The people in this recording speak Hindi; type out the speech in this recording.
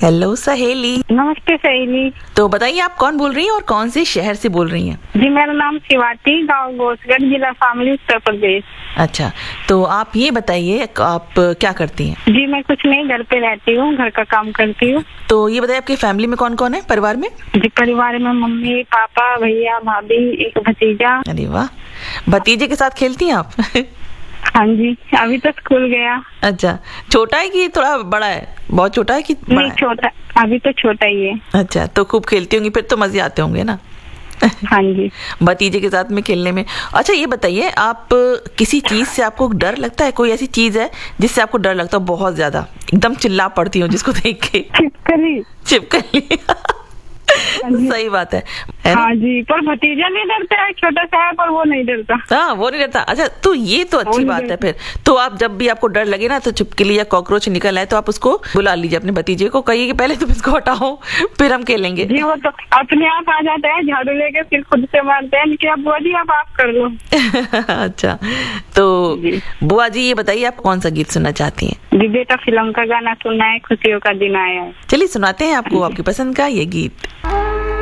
हेलो सहेली। नमस्ते सहेली। तो बताइए आप कौन बोल रही हैं और कौन से शहर से बोल रही हैं? जी मेरा नाम शिवाटी, गांव गोसगढ़, जिला शामली, उत्तर प्रदेश। अच्छा, तो आप ये बताइए आप क्या करती हैं? जी मैं कुछ नहीं, घर पे रहती हूँ, घर का काम करती हूँ। तो ये बताइए आपकी फैमिली में कौन कौन है, परिवार में? जी परिवार में मम्मी पापा भैया भाभी, एक भतीजा। अरे वाह, भतीजे के साथ खेलती हैं आप? हाँ जी, अभी तो स्कूल गया। अच्छा, छोटा है कि थोड़ा बड़ा है? बहुत छोटा है कि बड़ा नहीं है? छोटा, अभी तो छोटा ही है। अच्छा, तो खूब खेलती होंगी फिर तो, मजे आते होंगे ना? हाँ जी। भतीजे के साथ में खेलने में। अच्छा ये बताइए, आप किसी चीज से आपको डर लगता है? कोई ऐसी चीज है जिससे आपको डर लगता है बहुत ज्यादा, एकदम चिल्ला पड़ती हो जिसको देख के? छिपकली। छिपकली। सही बात है ना? हाँ जी, पर भतीजा नहीं डरता है, छोटा सा है पर वो नहीं डरता। हाँ वो नहीं डरता। अच्छा, तो ये तो अच्छी बात है फिर। तो आप जब भी आपको डर लगे ना, तो छिपकली या कॉकरोच निकल आए तो आप उसको बुला लीजिए, अपने भतीजे को कहिए कि पहले तुम इसको हटाओ फिर हम खेलेंगे। जी वो तो अपने आप आ जाता है, झाड़ू लेके फिर खुद से मारते हैं कि अब बुआ जी अब आप कर लो। अच्छा, तो बुआ जी ये बताइए आप कौन सा गीत सुनना चाहती हैं? जी बेटा फिल्म का गाना सुनना है, खुशियों का दिन आया है। चलिए सुनाते हैं आपको आपकी पसंद का ये गीत।